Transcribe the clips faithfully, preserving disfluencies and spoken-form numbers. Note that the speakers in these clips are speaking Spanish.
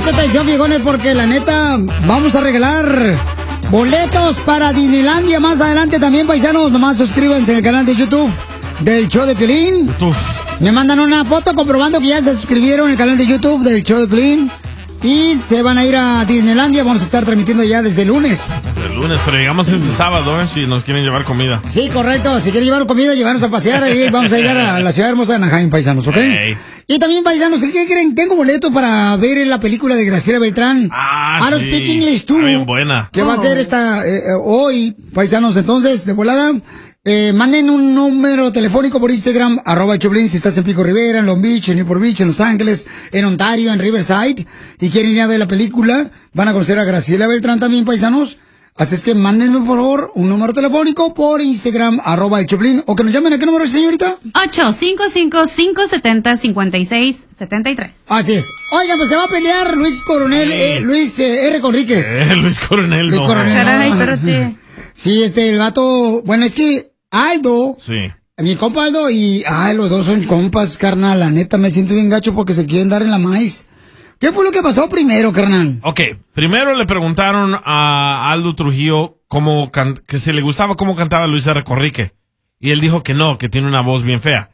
Mucha atención, viejones, porque la neta, vamos a regalar boletos para Disneylandia más adelante también, paisanos. Nomás suscríbanse en el canal de YouTube del Show de Piolín. Uf. Me mandan una foto comprobando que ya se suscribieron al canal de YouTube del Show de Piolín. Y se van a ir a Disneylandia. Vamos a estar transmitiendo ya desde el lunes. El lunes, pero llegamos este sábado, ¿eh? Si nos quieren llevar comida. Sí, correcto. Si quieren llevar comida, llevarnos a pasear. Ahí vamos a llegar a la ciudad hermosa de Anaheim, paisanos, ¿ok? Hey. Y también, paisanos, ¿qué creen? Tengo boleto para ver la película de Graciela Beltrán. Ah, I Don't sí. Speak English Too. Está bien buena. Que va a ser esta eh, eh, hoy, paisanos. Entonces, de volada, eh, manden un número telefónico por Instagram, arroba Choplin, si estás en Pico Rivera, en Long Beach, en Newport Beach, en Los Ángeles, en Ontario, en Riverside, y quieren ir a ver la película, van a conocer a Graciela Beltrán también, paisanos. Así es que mándenme, por favor, un número telefónico por Instagram, arroba el Choplin, o que nos llamen. ¿A qué número, señorita? ocho cinco cinco, cinco siete cero, cinco seis siete tres. Así es. Oigan, pues se va a pelear Luis Coronel, eh, Luis eh, R. Conríquez. Eh, Luis Coronel, Luis no. Coronel, no. Caray, espérate. Sí, este, el vato, bueno, es que Aldo, Sí. mi compa Aldo y, ay, los dos son compas, carnal, la neta, me siento bien gacho porque se quieren dar en la maíz. ¿Qué fue lo que pasó primero, carnal? Ok, primero le preguntaron a Aldo Trujillo cómo can- que si le gustaba cómo cantaba Luis R. Conríquez. Y él dijo que no, que tiene una voz bien fea.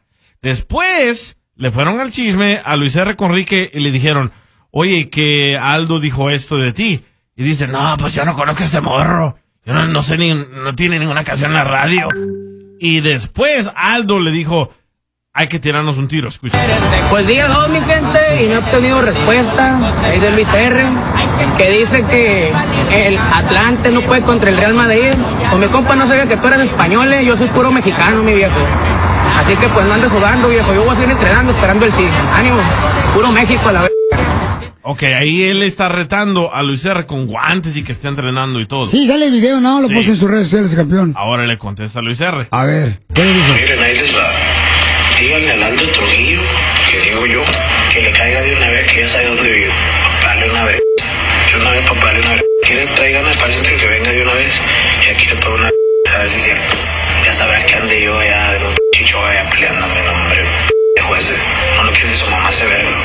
Después le fueron al chisme a Luis R. Conríquez y le dijeron, oye, que Aldo dijo esto de ti. Y dice, no, pues yo no conozco a este morro. Yo no, no sé ni, no tiene ninguna canción en la radio. Y después Aldo le dijo, hay que tirarnos un tiro, escucha. Pues día dos, mi gente, y no he obtenido respuesta ahí de Luis R, que dice que el Atlante no puede contra el Real Madrid. Pues mi compa no sabía que tú eras español, eh, yo soy puro mexicano, mi viejo. Así que pues no andes jugando, viejo, yo voy a seguir entrenando, esperando el sí. Ánimo, puro México a la vez. Ok, ahí él está retando a Luis R. con guantes y que está entrenando y todo. Sí, sale el video, ¿no? Lo Sí. puse en sus redes sociales, campeón. Ahora le contesta a Luis R. A ver, ¿qué le dijo? Miren, ahí les va. Díganle a Aldo Trujillo, que digo yo, que le caiga de una vez, que ya sabe dónde vivo. Papale una vez. Yo una vez, papale una vez. Quieren, traigan al paciente que venga de una vez. Y aquí le pongo una a ver si es cierto. Ya sabrás que ande yo allá en un chicho allá peleándome, no, hombre. De jueces. No lo quiere su mamá se ve.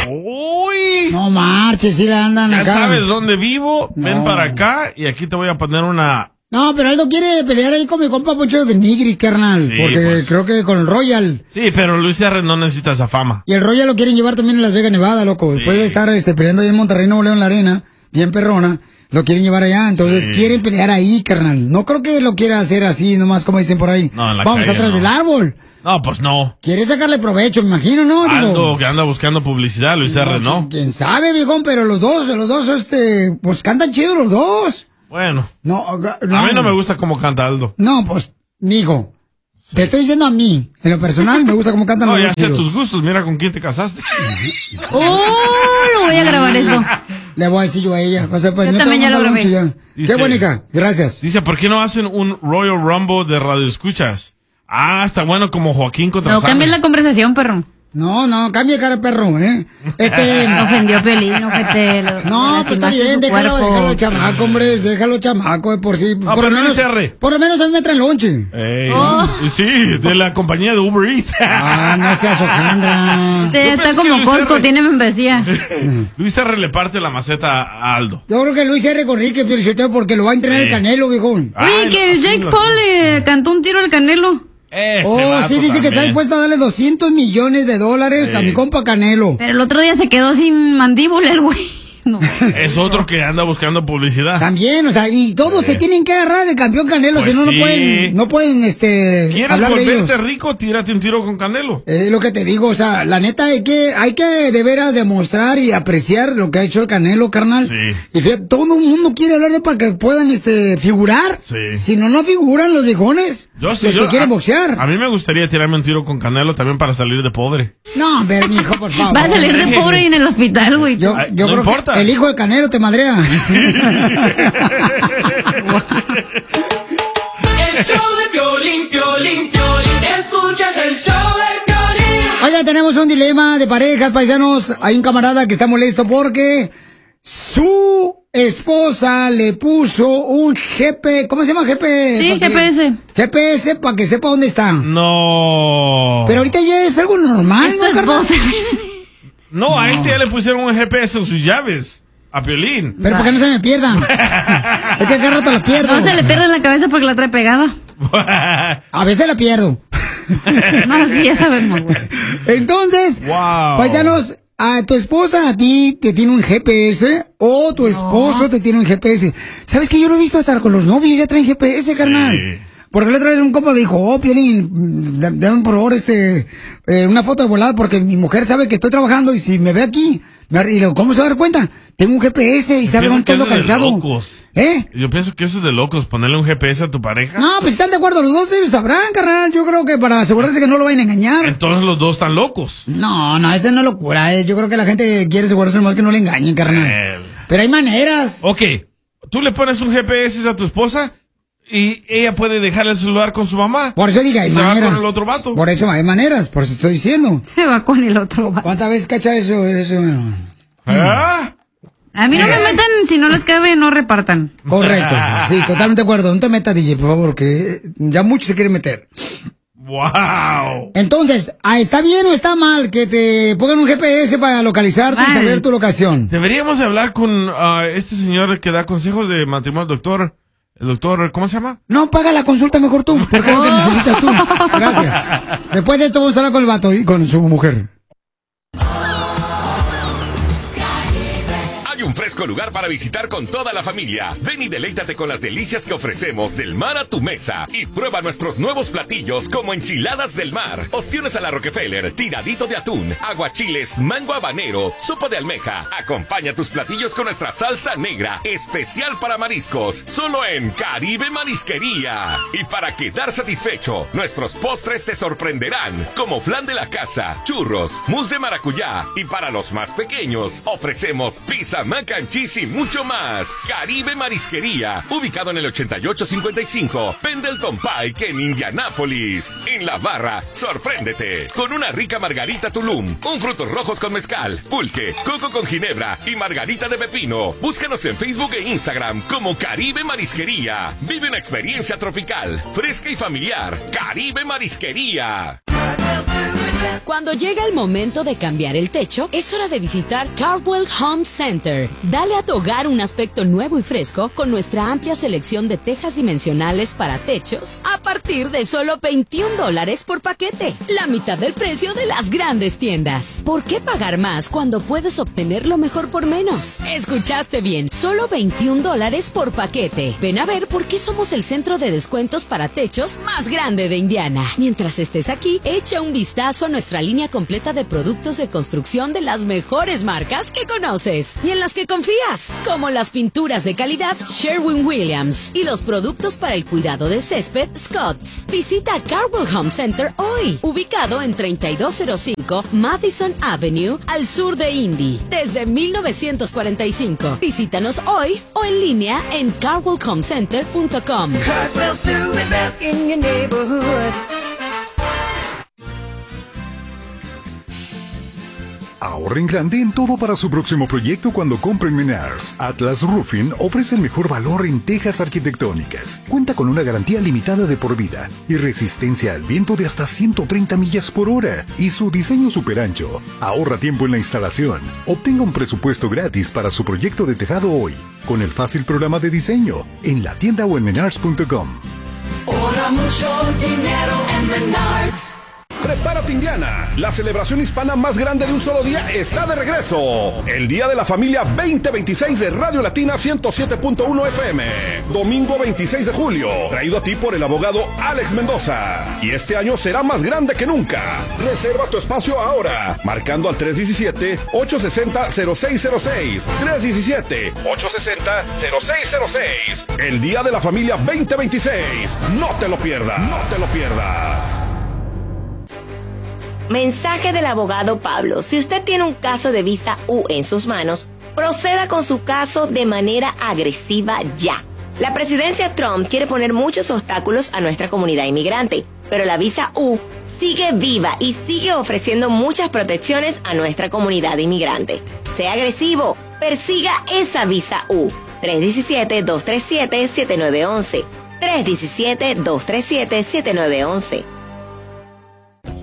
Uy. No marches, sí la andan Ya acá. sabes dónde vivo, No. ven para acá y aquí te voy a poner una... No, pero Aldo quiere pelear ahí con mi compa Poncho de Nigri, carnal. Sí, porque pues. creo que con el Royal. Sí, pero Luis R. no necesita esa fama. Y el Royal lo quieren llevar también a Las Vegas, Nevada, loco. Después Sí. de estar este, peleando ahí en Monterrey, Nuevo León, en la arena, bien perrona, lo quieren llevar allá. Entonces Sí. quieren pelear ahí, carnal. No creo que lo quiera hacer así, nomás como dicen por ahí. No, en la Vamos calle, atrás no. del árbol. No, pues no. Quiere sacarle provecho, me imagino, ¿no? Digo, Aldo, que anda buscando publicidad, Luis R., ¿no? ¿Quién, quién sabe, viejón? Pero los dos, los dos, este, pues cantan chido los dos. Bueno, No, no. a mí no me gusta cómo canta Aldo. No, pues, mijo, te estoy diciendo a mí. En lo personal, me gusta cómo cantan No, los ya dos sé chidos. tus gustos, mira con quién te casaste. ¡Oh! Lo voy a grabar eso. Le voy a decir yo a ella. Vas a, pues, Yo no te también voy a ya lo mandar grabé. mucho ya. Dice- Qué bonita, gracias. Dice, ¿por qué no hacen un Royal Rumble de radio escuchas? Ah, está bueno como Joaquín contra No Sammy. cambies la conversación, perro. No, no, cambia de cara de perro, ¿eh? Este... Me ofendió Pelín, ojete. lo- No, pues está lastimaste bien, su déjalo, cuerpo. déjalo chamaco, hombre, déjalo chamaco de por sí. No, por pero lo no menos, se arre. por lo menos a mí me traen lonche. Ey, Oh. Sí, de la compañía de Uber Eats. Ah, no seas Ojandra. Sí, Yo está pensé que como Luis Costco, R. tiene membresía. Luis R. le parte la maceta a Aldo. Yo creo que Luis R. Conrique, porque lo va a entrenar Sí. el Canelo, viejón. Ay, Oye, que no, el sí, Jake lo- Paul le cantó un tiro al Canelo. Ese Oh, vato sí, dice que está también. dispuesto a darle doscientos millones de dólares Sí. a mi compa Canelo. Pero el otro día se quedó sin mandíbula el güey. No. Es otro que anda buscando publicidad. También, o sea, y todos se tienen que agarrar del campeón Canelo, Pues si no, sí. no pueden, no pueden, este, ¿Quieres hablar de ellos. volverte rico? Tírate un tiro con Canelo. Es lo que te digo, o sea, la neta hay que, hay que de veras demostrar y apreciar lo que ha hecho el Canelo, carnal. Sí. Y fíjate, todo el mundo quiere hablar de para que puedan, este, figurar. Sí. Si no, no figuran los viejones. Yo sí, los yo- que quieren a- boxear. A mí me gustaría tirarme un tiro con Canelo también para salir de pobre. No, a ver, mijo, por favor. Va a salir de pobre y en el hospital, güey. Yo, Ay, yo no creo importa. que el hijo del Canelo te madrea. El show de Piolín, Piolín, Piolín. Escuchas el show de Piolín. Oiga, tenemos un dilema de parejas, paisanos. Hay un camarada que está molesto porque su esposa le puso un G P, ¿cómo se llama G P? Sí, Pa' que- G P S. G P S para que sepa dónde está. No. Pero ahorita ya es algo normal, Es tu ¿no, carnal? esposa. No, a este ya le pusieron un G P S en sus llaves. A Piolín. Pero ¿por qué no se me pierdan? Es que cada rato la pierdo. No se le pierde en la cabeza porque la trae pegada. A veces la pierdo. No, sí, ya sabemos, güey. Entonces, Wow. paisanos, a tu esposa a ti te tiene un G P S o tu esposo te tiene un G P S. ¿Sabes que yo lo he visto hasta con los novios? Ya traen G P S, carnal. Sí. Porque la otra vez un compa me dijo, oh, Piolín, da- dame por favor este, eh, una foto de volada porque mi mujer sabe que estoy trabajando y si me ve aquí, me, y le digo, ¿cómo se va a dar cuenta? Tengo un G P S y Yo sabe pienso dónde que estoy eso es de localizado. locos. ¿Eh? Yo pienso que eso es de locos, ponerle un G P S a tu pareja. No, pues están de acuerdo, los dos ellos sabrán, carnal. Yo creo que para asegurarse que no lo vayan a engañar. Entonces los dos están locos. No, no, eso no es locura. eh. Yo creo que la gente quiere asegurarse más que no le engañen, carnal. Eh. Pero hay maneras. Ok, tú le pones un G P S a tu esposa y ella puede dejar el celular con su mamá. Por eso diga, hay Y se va maneras. con el otro vato. Por eso hay maneras, por eso estoy diciendo. Se va con el otro vato. ¿Cuántas veces cacha eso? eso? ¿Ah? A mí no me metan, si no les cabe, no repartan. Correcto, sí, totalmente de acuerdo. No te metas, D J, por favor, que ya muchos se quieren meter. Wow. Entonces, ¿ah, ¿está bien o está mal que te pongan un G P S para localizarte y Mal. saber tu locación? Deberíamos de hablar con ah, este señor que da consejos de matrimonio, el doctor, el doctor, ¿cómo se llama? No, paga la consulta mejor tú, porque es lo que necesitas tú. Gracias. Después de esto vamos a hablar con el vato y con su mujer. Hay un fresco lugar para visitar con toda la familia. Ven y deleítate con las delicias que ofrecemos del mar a tu mesa. Y prueba nuestros nuevos platillos como enchiladas del mar, ostiones a la Rockefeller, tiradito de atún, aguachiles, mango habanero, sopa de almeja. Acompaña tus platillos con nuestra salsa negra, especial para mariscos, solo en Caribe Marisquería. Y para quedar satisfecho, nuestros postres te sorprenderán, como flan de la casa, churros, mousse de maracuyá. Y para los más pequeños, ofrecemos pizza, mac and cheese y mucho más. Caribe Marisquería, ubicado en el ochenta y ocho cincuenta y cinco Pendleton Pike en Indianápolis. En la barra, sorpréndete con una rica margarita Tulum, un frutos rojos con mezcal, pulque, coco con ginebra y margarita de pepino. Búscanos en Facebook e Instagram como Caribe Marisquería. Vive una experiencia tropical, fresca y familiar. Caribe Marisquería. Cuando llega el momento de cambiar el techo, es hora de visitar Cardwell Home Center. Dale a tu hogar un aspecto nuevo y fresco con nuestra amplia selección de tejas dimensionales para techos a partir de solo veintiún dólares por paquete, la mitad del precio de las grandes tiendas. ¿Por qué pagar más cuando puedes obtener lo mejor por menos? Escuchaste bien, solo veintiún dólares por paquete. Ven a ver por qué somos el centro de descuentos para techos más grande de Indiana. Mientras estés aquí, echa un vistazo a nuestra línea completa de productos de construcción de las mejores marcas que conoces y en las que confías, como las pinturas de calidad Sherwin-Williams y los productos para el cuidado de césped Scotts. Visita Cardwell Home Center hoy, ubicado en treinta y dos cero cinco Madison Avenue, al sur de Indy, desde mil novecientos cuarenta y cinco. Visítanos hoy o en línea en cardwell home center punto com. Cartwell's doing best in your neighborhood. Ahorren grande en todo para su próximo proyecto cuando compren Menards. Atlas Roofing ofrece el mejor valor en tejas arquitectónicas. Cuenta con una garantía limitada de por vida y resistencia al viento de hasta ciento treinta millas por hora. Y su diseño super ancho. Ahorra tiempo en la instalación. Obtenga un presupuesto gratis para su proyecto de tejado hoy con el fácil programa de diseño en la tienda o en menards punto com. Ahorra mucho dinero en Menards. Prepárate, Indiana. La celebración hispana más grande de un solo día está de regreso. El Día de la Familia veinte veintiséis de Radio Latina ciento siete punto uno F M. Domingo veintiséis de julio. Traído a ti por el abogado Alex Mendoza. Y este año será más grande que nunca. Reserva tu espacio ahora. Marcando al tres uno siete, ocho seis cero, cero seis cero seis. tres uno siete, ocho seis cero, cero seis cero seis. El Día de la Familia veinte veintiséis. No te lo pierdas. No te lo pierdas. Mensaje del abogado Pablo. Si usted tiene un caso de visa U en sus manos, proceda con su caso de manera agresiva ya. La presidencia Trump quiere poner muchos obstáculos a nuestra comunidad inmigrante, pero la visa U sigue viva y sigue ofreciendo muchas protecciones a nuestra comunidad inmigrante. Sea agresivo, persiga esa visa U. tres uno siete, dos tres siete, siete nueve uno uno. tres uno siete, dos tres siete, siete nueve uno uno.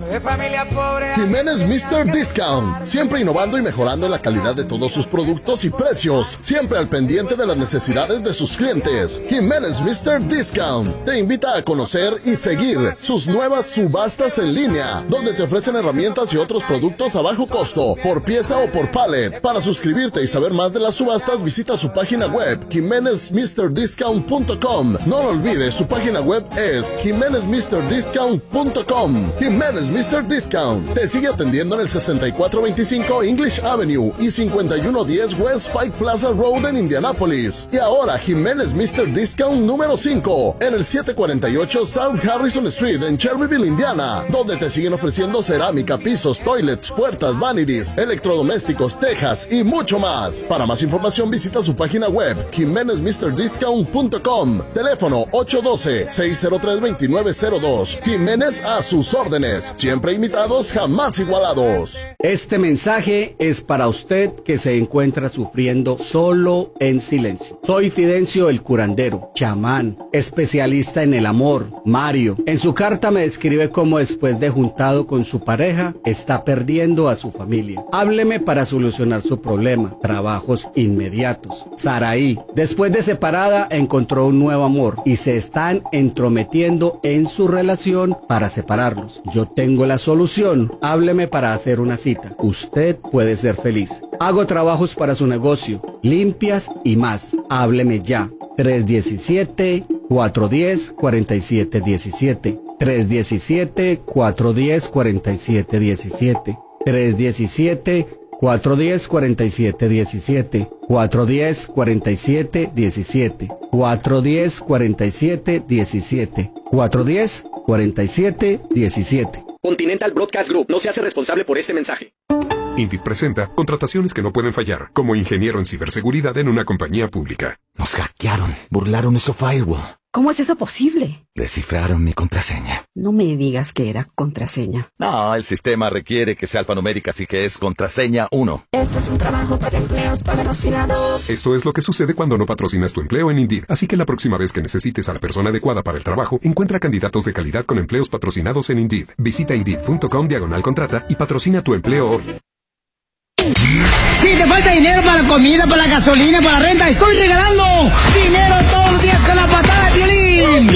de familia pobre. Jiménez mister Discount, siempre innovando y mejorando la calidad de todos sus productos y precios, siempre al pendiente de las necesidades de sus clientes. Jiménez mister Discount te invita a conocer y seguir sus nuevas subastas en línea, donde te ofrecen herramientas y otros productos a bajo costo, por pieza o por pallet. Para suscribirte y saber más de las subastas, visita su página web, jiménez mister discount punto com. No lo olvides, su página web es jiménez mister discount punto com. Jiménez mister Discount te sigue atendiendo en el sesenta y cuatro veinticinco English Avenue y cincuenta y uno diez West Pike Plaza Road en Indianapolis. Y ahora Jiménez mister Discount número cinco en el setecientos cuarenta y ocho South Harrison Street en Shelbyville, Indiana, donde te siguen ofreciendo cerámica, pisos, toilets, puertas, vanities, electrodomésticos, tejas y mucho más. Para más información visita su página web jiménez mister discount punto com. Teléfono ocho uno dos, seis cero tres, dos nueve cero dos. Jiménez a sus órdenes, siempre imitados, jamás igualados. Este mensaje es para usted que se encuentra sufriendo solo en silencio. Soy Fidencio el curandero, chamán, especialista en el amor, Mario. En su carta me describe cómo después de juntado con su pareja está perdiendo a su familia. Hábleme para solucionar su problema. Trabajos inmediatos. Saraí, después de separada encontró un nuevo amor y se están entrometiendo en su relación para separarlos. Yo tengo la solución. Hábleme para hacer una cita. Usted puede ser feliz. Hago trabajos para su negocio, limpias y más. Hábleme ya. tres uno siete, cuatro uno cero, cuatro siete uno siete. tres uno siete, cuatro uno cero, cuatro siete uno siete. tres uno siete, cuatro uno cero, cuatro siete uno siete. cuatro uno cero, cuatro siete uno siete. cuatro uno cero, cuatro siete uno siete. cuatro uno cero, cuatro siete uno siete. Continental Broadcast Group no se hace responsable por este mensaje. Indeed presenta contrataciones que no pueden fallar, como ingeniero en ciberseguridad en una compañía pública. Nos hackearon, burlaron nuestro firewall. ¿Cómo es eso posible? Descifraron mi contraseña. No me digas que era contraseña. No, el sistema requiere que sea alfanumérica, así que es contraseña uno. Esto es un trabajo para empleos patrocinados. Esto es lo que sucede cuando no patrocinas tu empleo en Indeed. Así que la próxima vez que necesites a la persona adecuada para el trabajo, encuentra candidatos de calidad con empleos patrocinados en Indeed. Visita indeed punto com diagonal contrata y patrocina tu empleo hoy. Si te falta dinero para la comida, para la gasolina, para la renta, estoy regalando dinero todos los días con la patada de violín.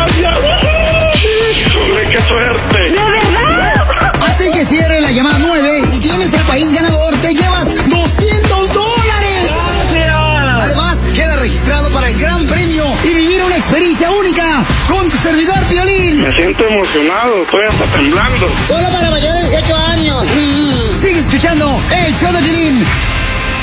¡Híjole, qué suerte! ¡De verdad! Así que cierre la llamada nueve y tienes el país ganador. Te llevas doscientos dólares. ¡Gracias! Además, queda registrado para el gran premio y vivir una experiencia única con tu servidor Piolín. Me siento emocionado, estoy hasta temblando. Solo para mayores de dieciocho años. Mm. Sigue escuchando el show de Piolín.